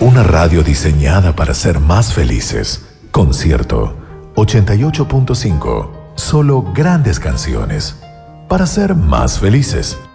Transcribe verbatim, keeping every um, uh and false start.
Una radio diseñada para ser más felices. Concierto ochenta y ocho punto cinco. Solo grandes canciones para ser más felices.